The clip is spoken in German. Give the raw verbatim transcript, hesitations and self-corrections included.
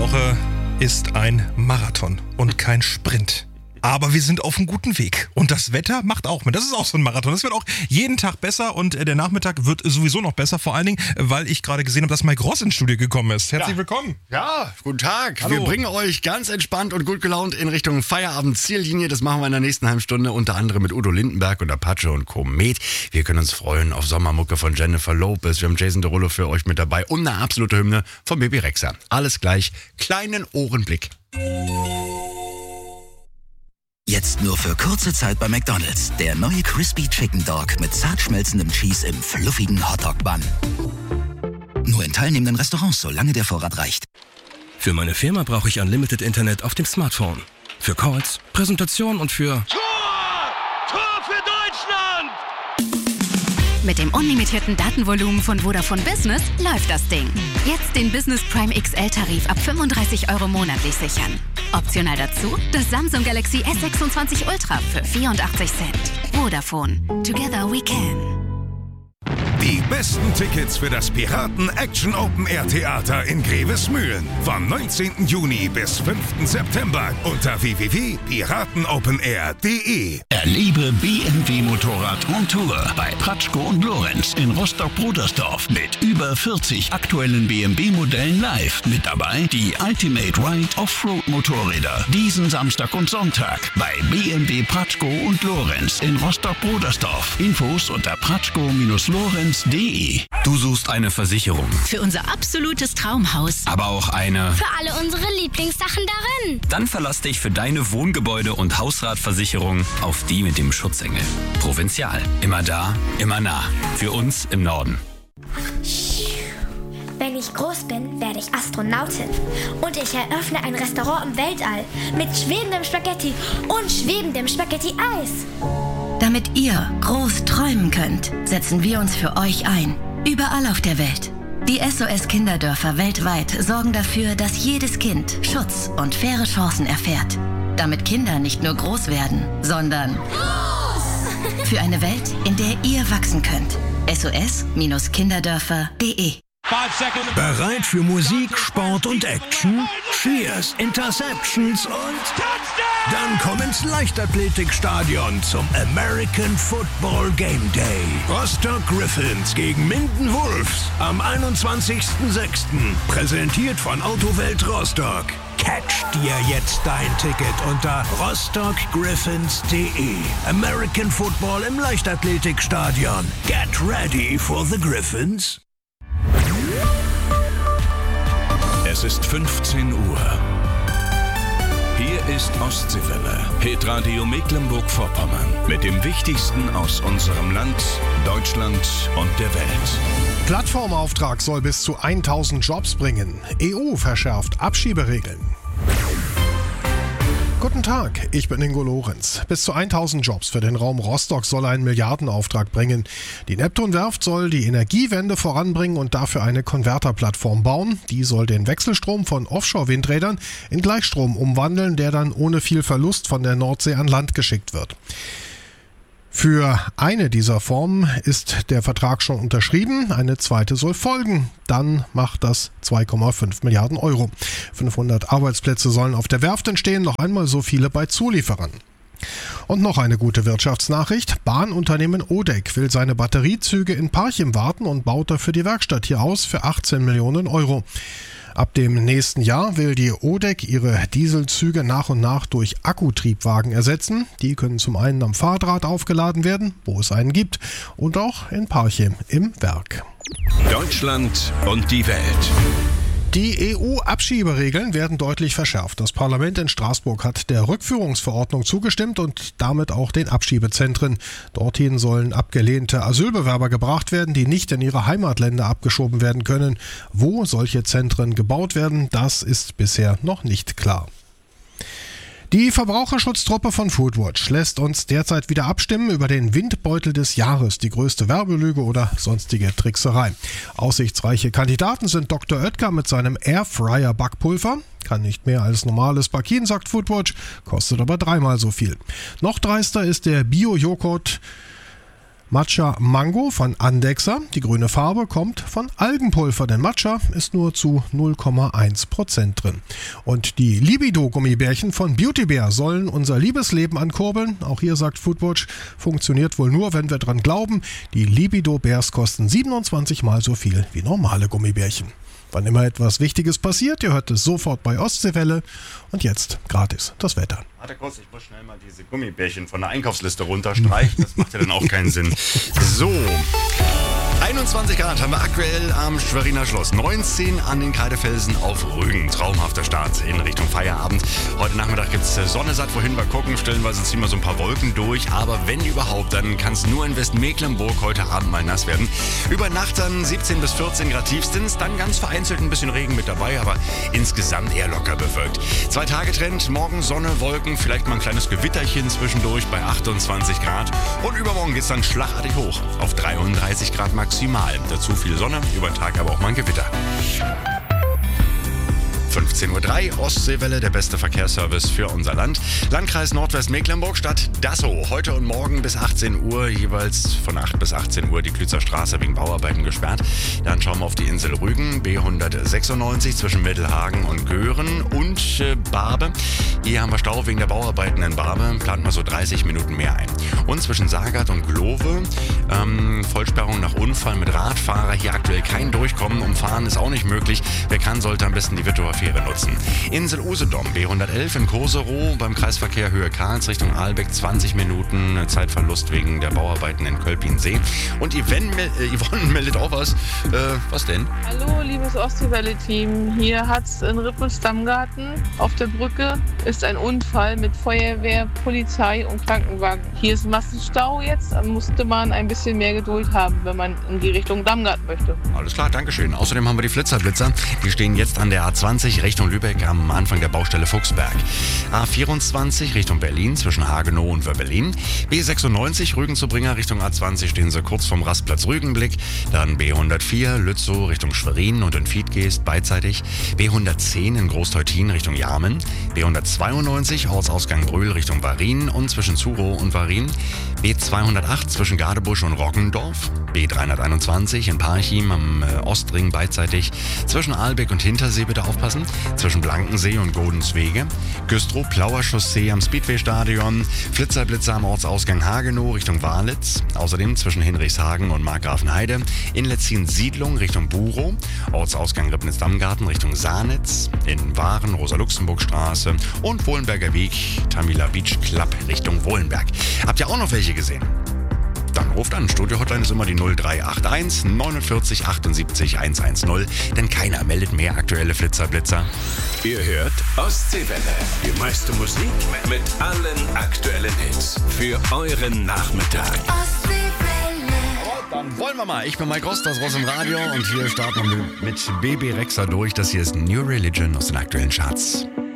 Woche ist ein Marathon und kein Sprint. Aber wir sind auf einem guten Weg. Und das Wetter macht auch mit. Das ist auch so ein Marathon. Das wird auch jeden Tag besser und der Nachmittag wird sowieso noch besser. Vor allen Dingen, weil ich gerade gesehen habe, dass Mike Ross ins Studio gekommen ist. Herzlich ja. willkommen. Ja, guten Tag. Hallo. Wir bringen euch ganz entspannt und gut gelaunt in Richtung Feierabend-Ziellinie. Das machen wir in der nächsten halben Stunde. Unter anderem mit Udo Lindenberg und Apache und Komet. Wir können uns freuen auf Sommermucke von Jennifer Lopez. Wir haben Jason Derulo für euch mit dabei. Und eine absolute Hymne von Baby Rexha. Alles gleich. Kleinen Ohrenblick. Jetzt nur für kurze Zeit bei McDonald's. Der neue Crispy Chicken Dog mit zart schmelzendem Cheese im fluffigen Hotdog-Bun. Nur in teilnehmenden Restaurants, solange der Vorrat reicht. Für meine Firma brauche ich Unlimited Internet auf dem Smartphone. Für Calls, Präsentation und für... Tor! Tor für Deutschland! Mit dem unlimitierten Datenvolumen von Vodafone Business läuft das Ding. Jetzt den Business Prime X L-Tarif ab fünfunddreißig Euro monatlich sichern. Optional dazu das Samsung Galaxy S sechsundzwanzig Ultra für vierundachtzig Cent. Vodafone. Together we can. Die besten Tickets für das Piraten Action Open Air Theater in Grevesmühlen. Vom neunzehnten Juni bis fünften September unter w w w punkt piratenopenair punkt de. Erlebe B M W Motorrad on Tour bei Pratschko und Lorenz in Rostock-Brudersdorf mit über vierzig aktuellen B M W-Modellen live. Mit dabei die Ultimate Ride Offroad Motorräder. Diesen Samstag und Sonntag bei B M W Pratschko und Lorenz in Rostock-Brudersdorf. Infos unter pratschko Lorenz punkt de. Du suchst eine Versicherung. Für unser absolutes Traumhaus. Aber auch eine... Für alle unsere Lieblingssachen darin. Dann verlass dich für deine Wohngebäude- und Hausratversicherung auf die mit dem Schutzengel. Provinzial. Immer da, immer nah. Für uns im Norden. Wenn ich groß bin, werde ich Astronautin. Und ich eröffne ein Restaurant im Weltall. Mit schwebendem Spaghetti und schwebendem Spaghetti-Eis. Damit ihr groß träumen könnt, setzen wir uns für euch ein. Überall auf der Welt. Die S O S-Kinderdörfer weltweit sorgen dafür, dass jedes Kind Schutz und faire Chancen erfährt. Damit Kinder nicht nur groß werden, sondern groß! Für eine Welt, in der ihr wachsen könnt. S O S Kinderdörfer punkt de. Bereit für Musik, Sport und Action? Cheers, Interceptions und... Touchdown! Dann komm ins Leichtathletikstadion zum American Football Game Day. Rostock Griffins gegen Minden Wolves am einundzwanzigsten sechsten Präsentiert von Autowelt Rostock. Catch dir jetzt dein Ticket unter rostock griffins punkt de. American Football im Leichtathletikstadion. Get ready for the Griffins. Es ist fünfzehn Uhr. Hier ist Ostseewelle, Hitradio Mecklenburg-Vorpommern. Mit dem Wichtigsten aus unserem Land, Deutschland und der Welt. Plattformauftrag soll bis zu tausend Jobs bringen. E U verschärft Abschieberegeln. Guten Tag, ich bin Ingo Lorenz. Bis zu tausend Jobs für den Raum Rostock soll ein Milliardenauftrag bringen. Die Neptunwerft soll die Energiewende voranbringen und dafür eine Konverterplattform bauen. Die soll den Wechselstrom von Offshore-Windrädern in Gleichstrom umwandeln, der dann ohne viel Verlust von der Nordsee an Land geschickt wird. Für eine dieser Formen ist der Vertrag schon unterschrieben, eine zweite soll folgen. Dann macht das zwei Komma fünf Milliarden Euro. fünfhundert Arbeitsplätze sollen auf der Werft entstehen, noch einmal so viele bei Zulieferern. Und noch eine gute Wirtschaftsnachricht. Bahnunternehmen Odek will seine Batteriezüge in Parchim warten und baut dafür die Werkstatt hier aus für achtzehn Millionen Euro. Ab dem nächsten Jahr will die Odek ihre Dieselzüge nach und nach durch Akkutriebwagen ersetzen. Die können zum einen am Fahrrad aufgeladen werden, wo es einen gibt, und auch in Parchim im Werk. Deutschland und die Welt. Die E U-Abschieberegeln werden deutlich verschärft. Das Parlament in Straßburg hat der Rückführungsverordnung zugestimmt und damit auch den Abschiebezentren. Dorthin sollen abgelehnte Asylbewerber gebracht werden, die nicht in ihre Heimatländer abgeschoben werden können. Wo solche Zentren gebaut werden, das ist bisher noch nicht klar. Die Verbraucherschutztruppe von Foodwatch lässt uns derzeit wieder abstimmen über den Windbeutel des Jahres, die größte Werbelüge oder sonstige Trickserei. Aussichtsreiche Kandidaten sind Doktor Oetker mit seinem Airfryer-Backpulver. Kann nicht mehr als normales Bakin, sagt Foodwatch, kostet aber dreimal so viel. Noch dreister ist der Bio-Joghurt Matcha Mango von Andexer. Die grüne Farbe kommt von Algenpulver, denn Matcha ist nur zu null Komma eins Prozent drin. Und die Libido-Gummibärchen von Beauty Bear sollen unser Liebesleben ankurbeln. Auch hier sagt Foodwatch, funktioniert wohl nur, wenn wir dran glauben. Die Libido Bears kosten siebenundzwanzig Mal so viel wie normale Gummibärchen. Wann immer etwas Wichtiges passiert, ihr hört es sofort bei Ostseewelle. Und jetzt gratis das Wetter. Warte kurz, ich muss schnell mal diese Gummibärchen von der Einkaufsliste runterstreichen. Das macht ja dann auch keinen Sinn. So, einundzwanzig Grad haben wir aktuell am Schweriner Schloss. neunzehn an den Kreidefelsen auf Rügen. Traumhafter Start in Richtung Feierabend. Heute Nachmittag gibt es Sonne satt, wohin wir gucken. Stellenweise ziehen wir so ein paar Wolken durch. Aber wenn überhaupt, dann kann es nur in Westmecklenburg heute Abend mal nass werden. Über Nacht dann siebzehn bis vierzehn Grad tiefstens. Dann ganz vereinzelt ein bisschen Regen mit dabei, aber insgesamt eher locker bewölkt. Zwei Tage Trend, morgen Sonne, Wolken, vielleicht mal ein kleines Gewitterchen zwischendurch bei achtundzwanzig Grad. Und übermorgen geht es dann schlagartig hoch auf dreiunddreißig Grad maximal. Dazu viel Sonne, über Tag aber auch mal ein Gewitter. fünfzehn Uhr drei, Ostseewelle, der beste Verkehrsservice für unser Land. Landkreis Nordwestmecklenburg, Stadt Dassow. Heute und morgen bis achtzehn Uhr, jeweils von acht bis achtzehn Uhr die Klützer Straße wegen Bauarbeiten gesperrt. Dann schauen wir auf die Insel Rügen, B hundertsechsundneunzig zwischen Mittelhagen und Göhren und äh, Barbe. Hier haben wir Stau wegen der Bauarbeiten in Barbe, plant mal so dreißig Minuten mehr ein. Und zwischen Sagard und Glove, ähm, Vollsperrung nach Unfall mit Radfahrer, hier aktuell kein Durchkommen, umfahren ist auch nicht möglich. Wer kann, sollte am besten die Virtuer Fähre nutzen. Insel Usedom, B hundertelf in Koserow, beim Kreisverkehr Höhe Karls Richtung Aalbeck, zwanzig Minuten Zeitverlust wegen der Bauarbeiten in Kölpinsee. Und Yvonne, äh, Yvonne meldet auch was. Äh, was denn? Hallo, liebes Ostseewelle-Team. Hier hat's in Rippels-Dammgarten auf der Brücke ist ein Unfall mit Feuerwehr, Polizei und Krankenwagen. Hier ist Massenstau jetzt, da musste man ein bisschen mehr Geduld haben, wenn man in die Richtung Dammgarten möchte. Alles klar, Dankeschön. Außerdem haben wir die Flitzerblitzer. Die stehen jetzt an der A zwanzig Richtung Lübeck am Anfang der Baustelle Fuchsberg. A vierundzwanzig Richtung Berlin zwischen Hagenow und Wöbbelin. B sechsundneunzig Rügen-zu-Bringer Richtung A zwanzig stehen sie kurz vom Rastplatz Rügenblick. Dann B hundertvier Lützow Richtung Schwerin und in Fiedgeest beidseitig. B hundertzehn in Großteutin Richtung Jarmen. B hundertzweiundneunzig Ortsausgang Brühl Richtung Varin und zwischen Zurow und Varin. B zweihundertacht zwischen Gadebusch und Roggendorf. B dreihunderteinundzwanzig in Parchim am äh, Ostring beidseitig. Zwischen Aalbeck und Hintersee bitte aufpassen. Zwischen Blankensee und Godenswege. Güstrow Plauer Chaussee am Speedway-Stadion. Flitzerblitzer am Ortsausgang Hagenow Richtung Walitz. Außerdem zwischen Hinrichshagen und Markgrafenheide. In Letzin-Siedlung Richtung Burow. Ortsausgang Ribnitz-Dammgarten Richtung Sahnitz. In Waren Rosa-Luxemburg-Straße. Und Wohlenberger Weg Tamila Beach Club Richtung Wohlenberg. Habt ihr auch noch welche gesehen? Dann ruft an. Studio-Hotline ist immer die null drei acht eins neunundvierzig achtundsiebzig hundertzehn, denn keiner meldet mehr aktuelle Flitzer-Blitzer. Ihr hört Ostseewelle. Die meiste Musik mit allen aktuellen Hits für euren Nachmittag. Dann wollen wir mal. Ich bin Mike Rost, das Ross im Radio und hier starten wir mit Baby Rexha durch. Das hier ist New Religion aus den aktuellen Charts.